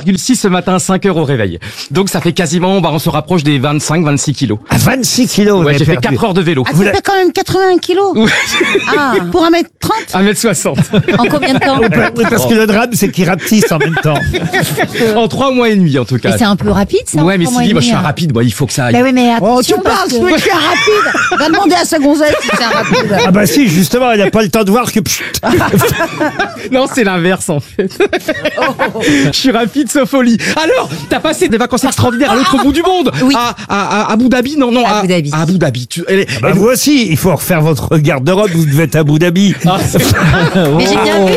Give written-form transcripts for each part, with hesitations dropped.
18,6 ce matin, 5 heures au réveil. Donc ça fait quasiment, on se rapproche des 25-26 kilos. À 26 kilos, vous Ouais, avez j'ai fait perdu. 4 heures de vélo. Ah, tu fais quand même 81 kilos. Ouais. Ah, pour 1m30. 1m60. En combien de temps? Oui, parce que le drame, c'est qu'il rapetisse en même temps. En 3 mois et demi, en tout Et cas. c'est un peu rapide, ça? Ouais, en mais trois mois Sylvie, et moi je demi, suis hein. rapide, moi, il faut que ça aille. Bah oui, mais Oh, tu attention, parce parles, que- celui qui est rapide. Va demander à sa gonzesse si c'est un rapide. Ah bah si, justement, elle n'a pas le temps de voir que... Non, c'est l'inverse en fait. Je suis rapide sauf au lit. Alors, t'as passé des vacances extraordinaires à l'autre bout du monde. Oui. À Abu Dhabi, non, À Abu Dhabi. À Abu Dhabi. Bah vous aussi, il faut refaire votre garde-robe, vous devez être à Abu Dhabi. Ah, Mais j'ai bien vu.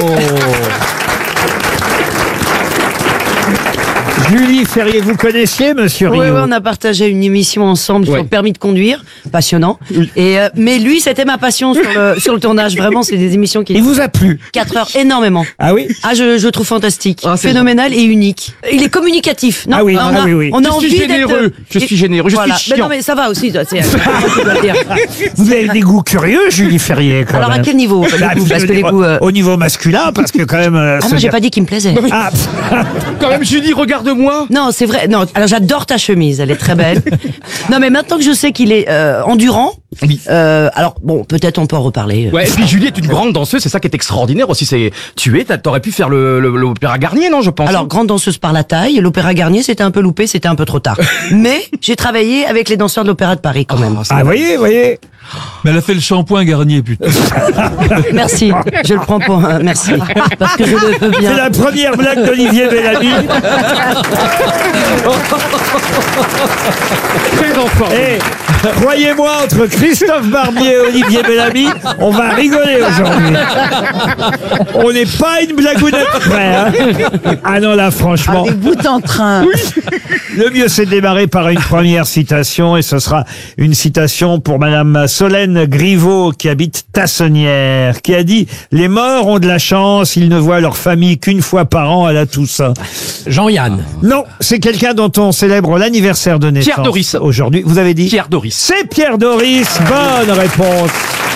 Julie Ferrier, vous connaissiez Monsieur Rio? Oui, on a partagé une émission ensemble sur Ouais. le permis de conduire, passionnant. Et mais lui, c'était ma passion sur le tournage. Vraiment, c'est des émissions qui Il vous a plu? 4 heures énormément. Ah oui? Ah, je le trouve fantastique, Ah, c'est phénoménal et unique. Il est communicatif. Non, Ah oui, on ah a, oui, oui. On a Je suis envie d'être. généreux, je suis généreux, je Voilà. suis Mais chiant. non, mais ça va aussi. Ça, c'est moi qui dois le dire. Vous avez des goûts curieux, Julie Ferrier, quand Alors même. à quel niveau? Bah, Du coup, parce je que veux les dire, goûts. Au niveau masculin, parce que quand même... Ah non, j'ai pas dit qu'il me plaisait. Ah, Quand même, Julie, regarde-moi. Non, c'est vrai. Non, alors j'adore ta chemise, elle est très belle. Non, mais maintenant que je sais qu'il est endurant, Oui. alors bon, peut-être on peut en reparler. Ouais, et puis Julie est une grande danseuse, c'est ça qui est extraordinaire aussi. T'aurais pu faire l'opéra Garnier, non, je pense. Alors, grande danseuse par la taille, l'Opéra Garnier, c'était un peu loupé, c'était un peu trop tard. Mais j'ai travaillé avec les danseurs de l'Opéra de Paris quand même. ah, voyez. Mais elle a fait le shampoing Garnier, putain. Merci, je le prends pour un merci, parce que je le veux C'est bien. la première blague d'Olivier Bellamy. très enfant. Et croyez-moi, entre Christophe Barbier et Olivier Bellamy, on va rigoler aujourd'hui. On n'est pas une blagounette près, hein. Ah non, là, franchement. Des bouts en train. Le mieux, c'est de démarrer par une première citation, et ce sera une citation pour Madame Solène Griveaux, qui habite Tassonnières, qui a dit « Les morts ont de la chance, ils ne voient leur famille qu'une fois par an à la Toussaint. » Jean-Yann. Non, c'est quelqu'un dont on célèbre l'anniversaire de naissance. Pierre Doris. Aujourd'hui. Vous avez dit Pierre Doris. C'est Pierre Doris. Bonne réponse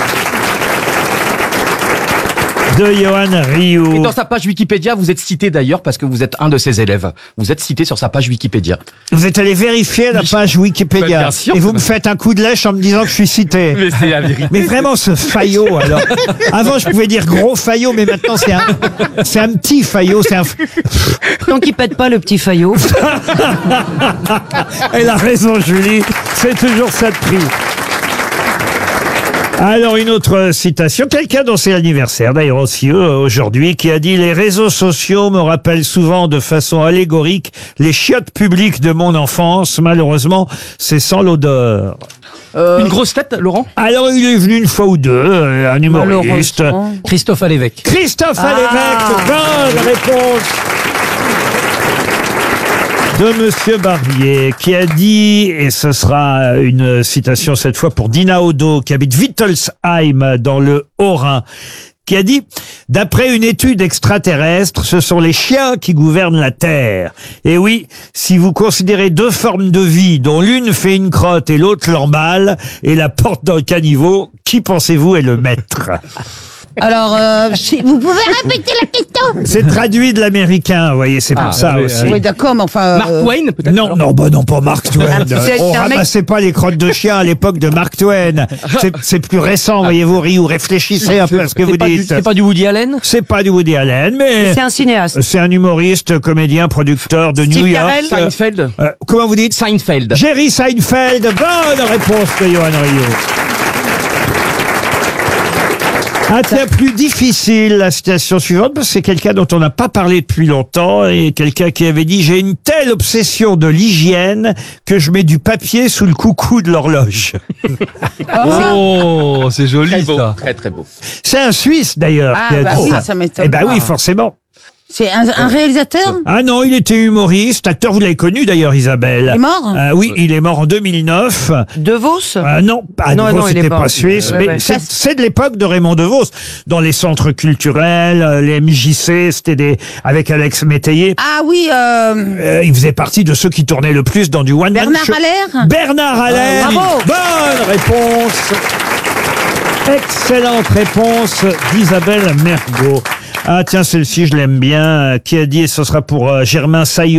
de Johan Et Rioux. dans sa page Wikipédia, vous êtes cité d'ailleurs parce que vous êtes un de ses élèves. Vous êtes cité sur sa page Wikipédia. Vous êtes allé vérifier la page Wikipédia. Bien sûr. Et vous me faites un coup de lèche en me disant que je suis cité. Mais c'est la vérité. Mais vraiment, ce Fayot, alors. Avant, je pouvais dire gros Fayot, mais maintenant, c'est un petit Fayot. Tant qu'il pète pas le petit Fayot. Elle a raison, Julie. C'est toujours ça de prix. Alors, une autre citation. Quelqu'un dont c'est l'anniversaire, d'ailleurs aussi aujourd'hui, qui a dit « Les réseaux sociaux me rappellent souvent de façon allégorique les chiottes publiques de mon enfance. Malheureusement, c'est sans l'odeur. » Une grosse tête, Laurent. Alors, il est venu une fois ou deux, un humoriste. Christophe Alévêque. Christophe Alévêque, bonne réponse de Monsieur Barbier, qui a dit, et ce sera une citation cette fois pour Dina Odo, qui habite Wittelsheim dans le Haut-Rhin, qui a dit « D'après une étude extraterrestre, ce sont les chiens qui gouvernent la Terre. Et oui, si vous considérez deux formes de vie, dont l'une fait une crotte et l'autre l'emballe, et la porte dans le caniveau, qui pensez-vous est le maître ?» Alors, vous pouvez répéter la question? C'est traduit de l'américain, vous voyez, c'est pour ça oui, aussi. Oui, d'accord, mais enfin... Mark Twain, peut-être. Non, non, bah non, pas Mark Twain. c'est On un mec- ramassait pas les crottes de chien à l'époque de Mark Twain. C'est plus récent, voyez-vous, Rioux. Réfléchissez un peu à ce que vous dites. C'est pas du Woody Allen? C'est pas du Woody Allen, mais C'est un cinéaste. c'est un humoriste, comédien, producteur de New Steve York. Carell Seinfeld. Comment vous dites? Seinfeld. Jerry Seinfeld. Bonne réponse de Johan Rioux. Ah tiens, plus difficile la citation suivante, parce que c'est quelqu'un dont on n'a pas parlé depuis longtemps, et quelqu'un qui avait dit « J'ai une telle obsession de l'hygiène que je mets du papier sous le coucou de l'horloge. » Oh, c'est Très joli beau. ça. Très très beau. C'est un Suisse d'ailleurs. Ah, qui a bah dit oui, ça. ça m'étonne Eh ben pas. oui, forcément. C'est un réalisateur? Ah non, il était humoriste, acteur, vous l'avez connu d'ailleurs, Isabelle. Il est mort? Oui, il est mort en 2009. De Vos? Non, pas Non, de Vos, non, il est c'était pas. pas suisse, Ouais, mais ouais. c'est de l'époque de Raymond DeVos. Dans les centres culturels, les MJC, c'était avec Alex Métayer. Ah oui, Il faisait partie de ceux qui tournaient le plus dans du one-man Bernard show. Haller? Bernard Haller. Bravo. Bonne réponse. Excellente réponse d'Isabelle Mergo. Ah tiens, celle-ci, je l'aime bien. Qui a dit, et ce sera pour Germain Saillot.